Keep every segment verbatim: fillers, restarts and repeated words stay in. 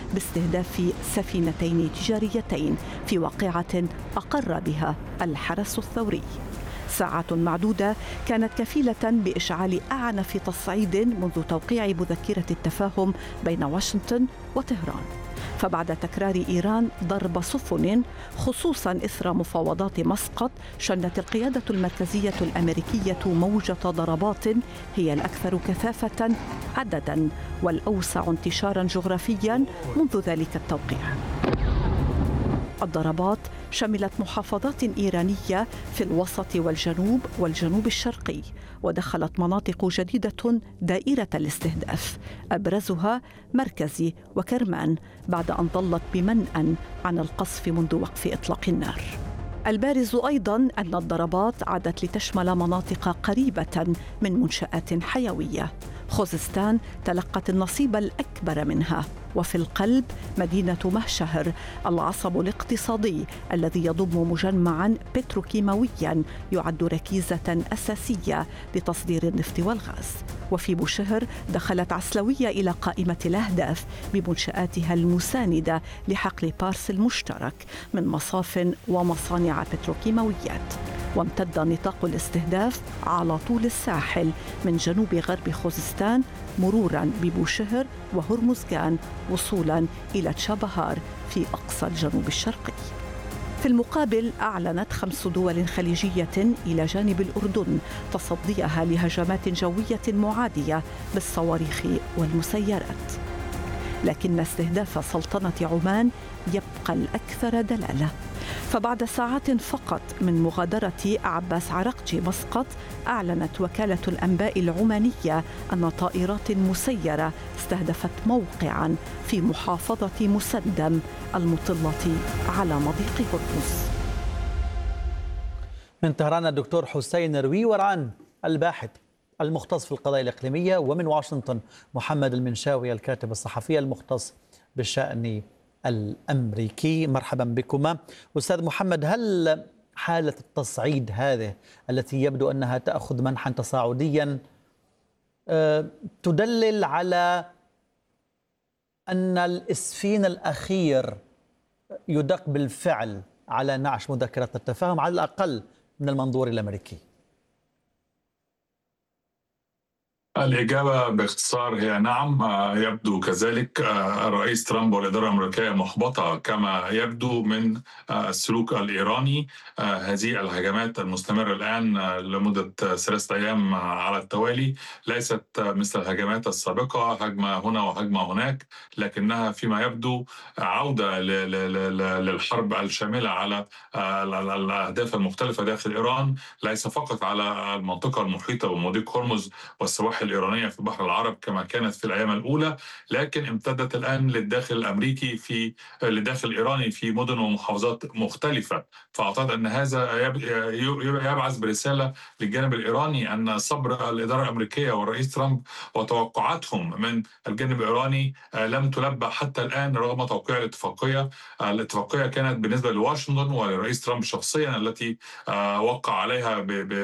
باستهداف سفينتين تجاريتين في واقعة أقر بها الحرس الثوري. ساعات معدودة كانت كفيلة بإشعال أعنف تصعيد منذ توقيع مذكرة التفاهم بين واشنطن وطهران. فبعد تكرار إيران ضرب سفن خصوصاً إثر مفاوضات مسقط، شنت القيادة المركزية الأمريكية موجة ضربات هي الأكثر كثافة عدداً والأوسع انتشاراً جغرافياً منذ ذلك التوقيع. الضربات شملت محافظات إيرانية في الوسط والجنوب والجنوب الشرقي، ودخلت مناطق جديدة دائرة الاستهداف، أبرزها مركزي وكرمان، بعد أن ظلت بمنأى عن القصف منذ وقف إطلاق النار. البارز أيضاً أن الضربات عادت لتشمل مناطق قريبة من منشآت حيوية. خوزستان تلقت النصيب الأكبر منها، وفي القلب مدينة مهشهر العصب الاقتصادي الذي يضم مجمعاً بتروكيماوياً يعد ركيزة أساسية لتصدير النفط والغاز. وفي بوشهر دخلت عسلوية إلى قائمة الأهداف بمنشآتها المساندة لحقل بارس المشترك من مصاف ومصانع بتروكيماويات. وامتد نطاق الاستهداف على طول الساحل من جنوب غرب خوزستان مرورا ببوشهر وهرمزغان وصولا إلى تشابهار في أقصى الجنوب الشرقي. في المقابل أعلنت خمس دول خليجية إلى جانب الأردن تصديها لهجمات جوية معادية بالصواريخ والمسيرات. لكن استهداف سلطنة عمان يبقى الأكثر دلالة، فبعد ساعات فقط من مغادرة عباس عراقجي مسقط، أعلنت وكالة الأنباء العمانية أن طائرات مسيرة استهدفت موقعاً في محافظة مسندم المطلة على مضيق هرمز. من طهران الدكتور حسين رويوران الباحث المختص في القضايا الإقليمية، ومن واشنطن محمد المنشاوي الكاتب الصحفي المختص بالشأن الأمريكي. مرحبا بكما. أستاذ محمد، هل حالة التصعيد هذه التي يبدو أنها تأخذ منحا تصاعديا تدلل على أن الإسفين الأخير يدق بالفعل على نعش مذكرة التفاهم على الأقل من المنظور الأمريكي؟ الإجابة باختصار هي نعم، يبدو كذلك. الرئيس ترامب والإدارة الأمريكية محبطة كما يبدو من السلوك الإيراني. هذه الهجمات المستمرة الآن لمدة ثلاثة أيام على التوالي ليست مثل الهجمات السابقة، هجمة هنا وهجمة هناك، لكنها فيما يبدو عودة للحرب الشاملة على الأهداف المختلفة داخل إيران، ليس فقط على المنطقة المحيطة بمضيق هرمز والسواحل الإيرانية في بحر العرب كما كانت في الأيام الأولى، لكن امتدت الآن للداخل الأمريكي في للداخل الإيراني في مدن ومحافظات مختلفة. فأعتقد أن هذا يبعث برسالة للجانب الإيراني أن صبر الإدارة الأمريكية والرئيس ترامب وتوقعاتهم من الجانب الإيراني لم تلبى حتى الآن رغم توقيع الاتفاقية. الاتفاقية كانت بالنسبة لواشنطن وللرئيس ترامب شخصيا التي وقع عليها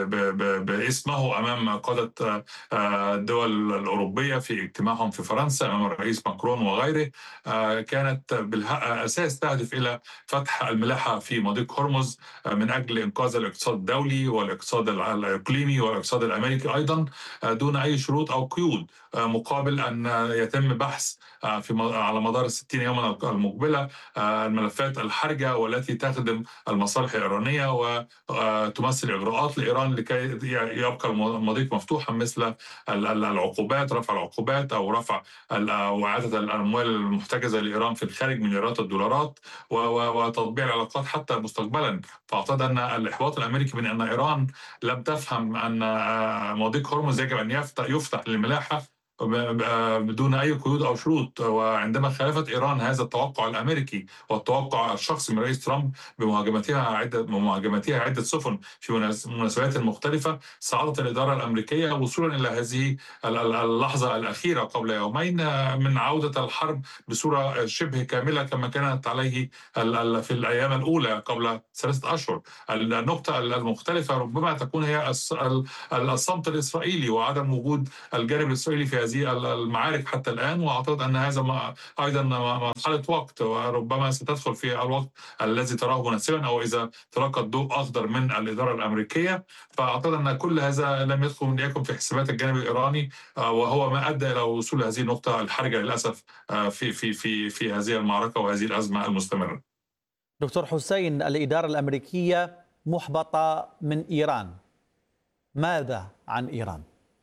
باسمه أمام قادة الدول الأوروبية في اجتماعهم في فرنسا أمام الرئيس ماكرون وغيره. كانت بالأساس تهدف إلى فتح الملاحة في مضيق هرمز من أجل إنقاذ الاقتصاد الدولي والاقتصاد الإقليمي والاقتصاد الأمريكي أيضا، دون أي شروط أو قيود، مقابل أن يتم بحث في على مدار الستين يوما المقبلة الملفات الحرجة والتي تخدم المصالح الإيرانية وتمثل إغراءات لإيران لكي يبقى المضيق مفتوحا، مثل العقوبات، رفع العقوبات أو رفع أو إعادة الأموال المحتجزة لإيران في الخارج من مليارات الدولارات وتطبيع العلاقات حتى مستقبلا. فأعتقد أن الإحباط الأمريكي من أن إيران لم تفهم أن مضيق هرمز يجب أن يفتح, يفتح للملاحة بدون أي قيود أو شروط، وعندما خالفت إيران هذا التوقع الأمريكي والتوقع الشخصي من رئيس ترامب بمهاجمتها عدة بمهاجمتها عدة سفن في مناسبات مختلفة، صعدت الإدارة الأمريكية وصولا إلى هذه اللحظة الأخيرة قبل يومين من عودة الحرب بصورة شبه كاملة كما كانت عليه في الأيام الأولى قبل ثلاثة أشهر. النقطة المختلفة ربما تكون هي الصمت الإسرائيلي وعدم وجود الجانب الإسرائيلي في هذه المعارك حتى الآن، وأعتقد أن هذا أيضا مرحلة وقت، وربما ستدخل في الوقت الذي تراه مناسبا، أو إذا تلقى الضوء أخضر من الإدارة الأمريكية. فأعتقد أن كل هذا لم يدخل يكن في حسابات الجانب الإيراني، وهو ما أدى إلى وصول هذه النقطة الحرجة للأسف في في في في هذه المعركة وهذه الأزمة المستمرة. دكتور حسين، الإدارة الأمريكية محبطة من إيران، ماذا عن إيران؟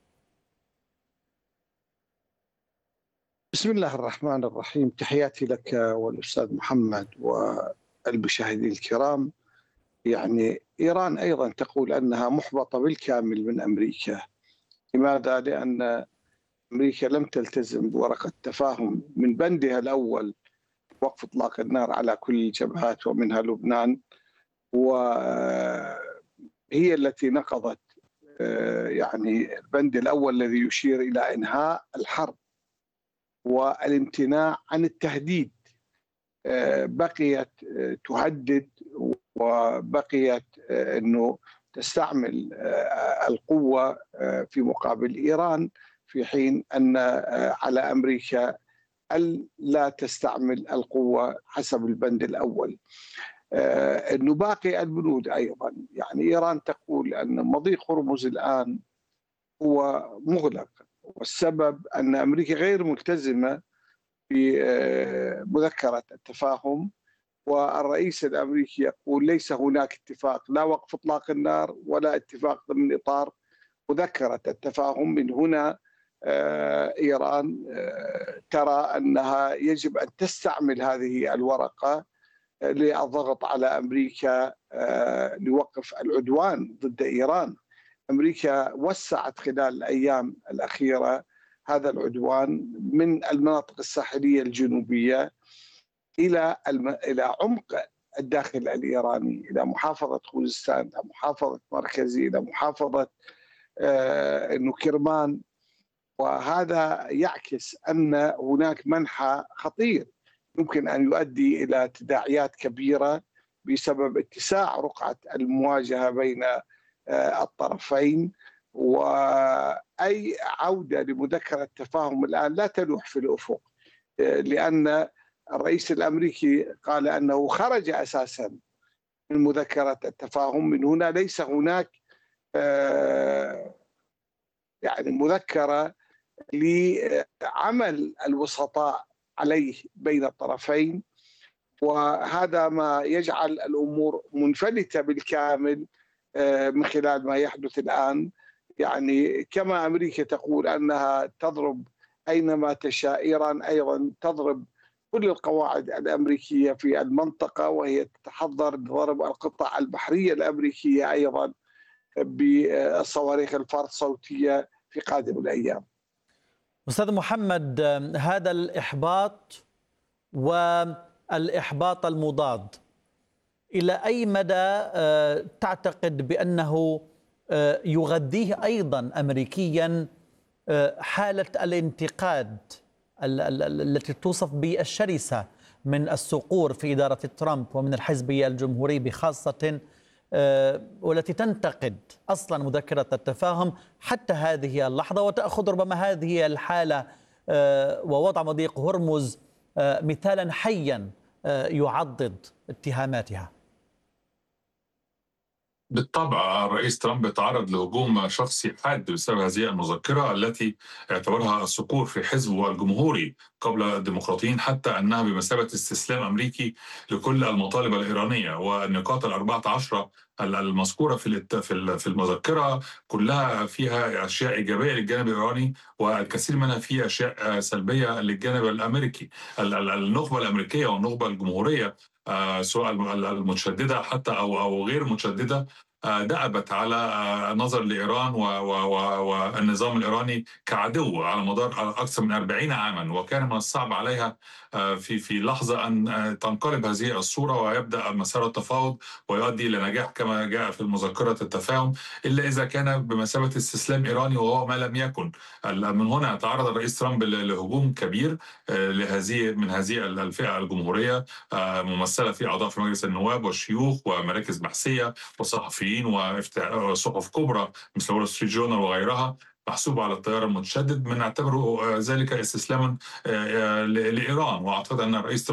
بسم الله الرحمن الرحيم، تحياتي لك والأستاذ محمد والمشاهدين الكرام. يعني إيران أيضا تقول أنها محبطة بالكامل من أمريكا. لماذا؟ لأن أمريكا لم تلتزم بورقة تفاهم من بندها الأول وقف إطلاق النار على كل الجبهات ومنها لبنان، وهي التي نقضت يعني البند الأول الذي يشير إلى إنهاء الحرب والامتناع عن التهديد. بقيت تهدد وبقيت أنه تستعمل القوة في مقابل إيران، في حين أن على أمريكا ألا تستعمل القوة حسب البند الأول. أنه باقي البنود أيضا، يعني إيران تقول أن مضيق هرمز الآن هو مغلق، والسبب أن أمريكا غير ملتزمة بمذكرة التفاهم، والرئيس الأمريكي يقول ليس هناك اتفاق، لا وقف إطلاق النار ولا اتفاق ضمن إطار مذكرة التفاهم. من هنا إيران ترى أنها يجب أن تستعمل هذه الورقة للضغط على أمريكا لوقف العدوان ضد إيران. أمريكا وسعت خلال الأيام الأخيرة هذا العدوان من المناطق الساحلية الجنوبية إلى إلى عمق الداخل الإيراني، إلى محافظة خوزستان، إلى محافظة مركزي، إلى محافظة إنه كرمان. وهذا يعكس أن هناك منحى خطير يمكن أن يؤدي إلى تداعيات كبيرة بسبب اتساع رقعة المواجهة بين الطرفين، وأي عودة لمذكرة التفاهم الآن لا تلوح في الأفق، لأن الرئيس الأمريكي قال أنه خرج أساسا من مذكرة التفاهم. من هنا ليس هناك يعني مذكرة لعمل الوسطاء عليه بين الطرفين، وهذا ما يجعل الأمور منفلتة بالكامل من خلال ما يحدث الآن. يعني كما أمريكا تقول أنها تضرب أينما تشاء، إيران أيضا تضرب كل القواعد الأمريكية في المنطقة، وهي تتحضر لضرب القطع البحرية الأمريكية أيضا بالصواريخ الفار الصوتية في قادم الأيام. أستاذ محمد، هذا الإحباط والإحباط المضاد إلى أي مدى تعتقد بأنه يغذيه أيضا أمريكيا حالة الانتقاد التي توصف بالشرسة من الصقور في إدارة ترامب ومن الحزب الجمهوري بخاصة، والتي تنتقد أصلا مذكرة التفاهم حتى هذه اللحظة، وتأخذ ربما هذه الحالة ووضع مضيق هرمز مثالا حيا يعضد اتهاماتها؟ بالطبع الرئيس ترامب تعرض لهجوم شخصي حاد بسبب هذه المذكرة التي اعتبرها الصقور في حزبه الجمهوري قبل الديمقراطيين، حتى أنها بمثابة استسلام أمريكي لكل المطالب الإيرانية. والنقاط الأربعة عشر المذكورة في في المذكرة كلها فيها أشياء إيجابية للجانب الإيراني، والكثير منها فيها أشياء سلبية للجانب الأمريكي. النخبة الأمريكية والنخبة الجمهورية سواء المتشددة حتى أو أو غير متشددة دأبت على نظر لإيران والنظام الإيراني كعدو على مدار أكثر من أربعين عاما، وكان من الصعب عليها في في لحظة أن تنقلب هذه الصورة ويبدأ مسار التفاوض ويؤدي إلى نجاح كما جاء في مذكرة التفاهم، إلا إذا كان بمثابة استسلام إيراني، وهو ما لم يكن. من هنا تعرض الرئيس ترامب لهجوم كبير لهذه من هذه الفئة الجمهورية، ممثلة في أعضاء في مجلس النواب والشيوخ ومراكز بحثية وصحفيين وصحف كبرى مثل وول ستريت جورنال وغيرها، محسوب على التيار المتشدد، بنعتبره ذلك استسلاما لإيران. وأعتقد أن الرئيس